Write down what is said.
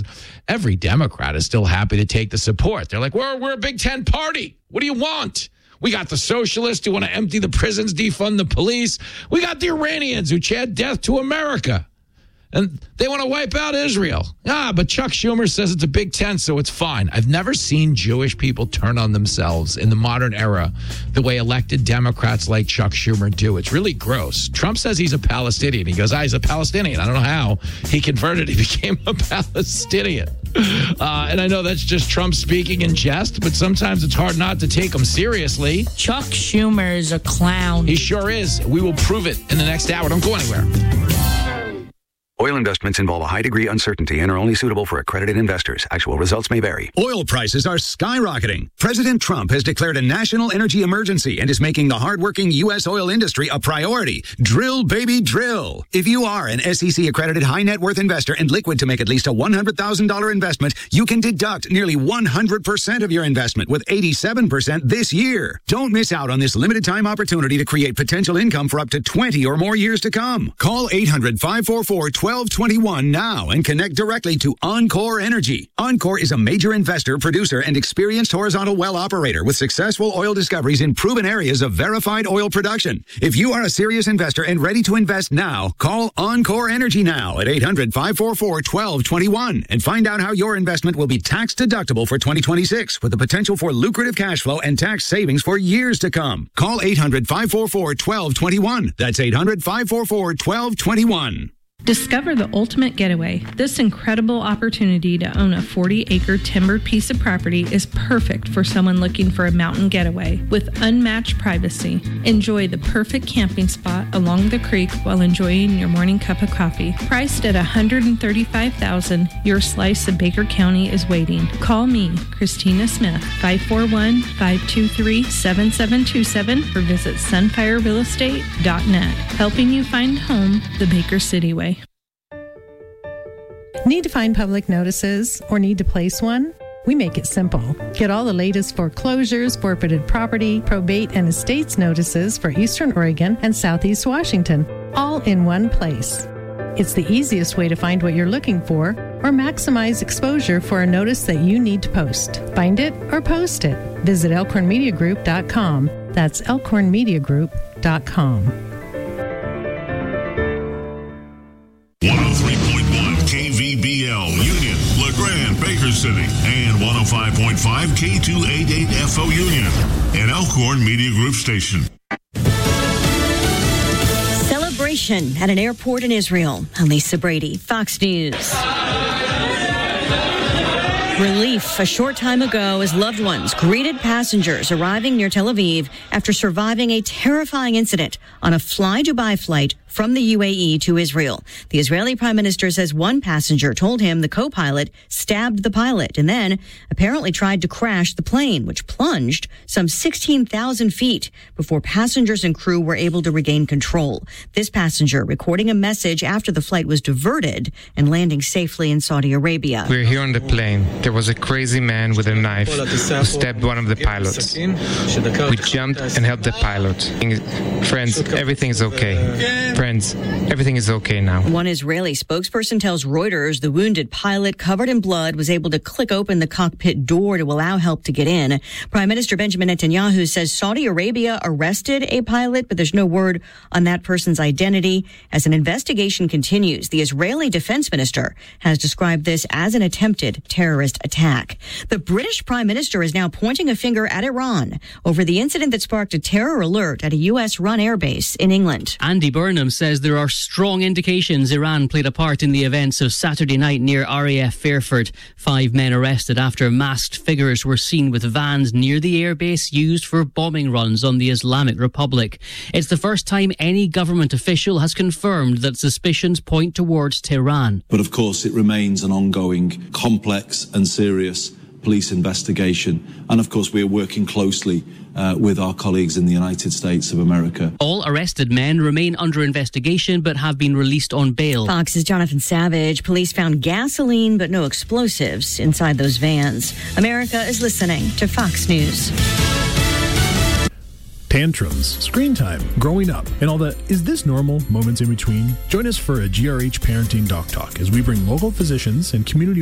because every Democrat is still happy to take the support. They're like, we're a Big Ten party. What do you want? We got the socialists who want to empty the prisons, defund the police. We got the Iranians who chant death to America. And they want to wipe out Israel. But Chuck Schumer says it's a Big Ten, so it's fine. I've never seen Jewish people turn on themselves in the modern era the way elected Democrats like Chuck Schumer do. It's really gross. Trump says he's a Palestinian. He goes, he's a Palestinian. I don't know how. He converted. He became a Palestinian. And I know that's just Trump speaking in jest, but sometimes it's hard not to take him seriously. Chuck Schumer is a clown. He sure is. We will prove it in the next hour. Don't go anywhere. Oil investments involve a high degree of uncertainty and are only suitable for accredited investors. Actual results may vary. Oil prices are skyrocketing. President Trump has declared a national energy emergency and is making the hardworking U.S. oil industry a priority. Drill, baby, drill. If you are an SEC-accredited high net worth investor and liquid to make at least a $100,000 investment, you can deduct nearly 100% of your investment with 87% this year. Don't miss out on this limited time opportunity to create potential income for up to 20 or more years to come. Call 800-544-1221 now and connect directly to Encore Energy. Encore is a major investor, producer, and experienced horizontal well operator with successful oil discoveries in proven areas of verified oil production. If you are a serious investor and ready to invest now, call Encore Energy now at 800-544-1221 and find out how your investment will be tax deductible for 2026 with the potential for lucrative cash flow and tax savings for years to come. Call 800-544-1221. That's 800-544-1221. Discover the ultimate getaway. This incredible opportunity to own a 40-acre timbered piece of property is perfect for someone looking for a mountain getaway with unmatched privacy. Enjoy the perfect camping spot along the creek while enjoying your morning cup of coffee. Priced at $135,000, your slice of Baker County is waiting. Call me, Christina Smith, 541-523-7727 or visit sunfirerealestate.net, helping you find home the Baker City way. Need to find public notices or need to place one? We make it simple. Get all the latest foreclosures, forfeited property, probate, and estates notices for Eastern Oregon and Southeast Washington, all in one place. It's the easiest way to find what you're looking for or maximize exposure for a notice that you need to post. Find it or post it. Visit elkhornmediagroup.com. That's elkhornmediagroup.com. 103.1 KVBL, Union, LeGrand, Baker City, and 105.5 K288FO Union, an Elkhorn Media Group station. Celebration at an airport in Israel. Elisa Brady, Fox News. Relief a short time ago as loved ones greeted passengers arriving near Tel Aviv after surviving a terrifying incident on a Fly Dubai flight from the UAE to Israel. The Israeli prime minister says one passenger told him the co-pilot stabbed the pilot and then apparently tried to crash the plane, which plunged some 16,000 feet before passengers and crew were able to regain control. This passenger recording a message after the flight was diverted and landing safely in Saudi Arabia. We're here on the plane. There was a crazy man with a knife who stabbed one of the pilots. We jumped and helped the pilot. Friends, everything is okay. Friends, everything is okay now. One Israeli spokesperson tells Reuters the wounded pilot, covered in blood, was able to click open the cockpit door to allow help to get in. Prime Minister Benjamin Netanyahu says Saudi Arabia arrested a pilot, but there's no word on that person's identity. As an investigation continues, the Israeli defense minister has described this as an attempted terrorist attack. The British Prime Minister is now pointing a finger at Iran over the incident that sparked a terror alert at a U.S.-run airbase in England. Andy Burnham says there are strong indications Iran played a part in the events of Saturday night near RAF Fairford. 5 men arrested after masked figures were seen with vans near the airbase used for bombing runs on the Islamic Republic. It's the first time any government official has confirmed that suspicions point towards Tehran. But of course it remains an ongoing, complex and serious police investigation. And of course we are working closely with our colleagues in the United States of America. All arrested men remain under investigation but have been released on bail. Fox's Jonathan Savage. Police found gasoline but no explosives inside those vans. America is listening to Fox News. Tantrums, screen time, growing up, and all the is this normal moments in between. Join us for a GRH Parenting Doc Talk as we bring local physicians and community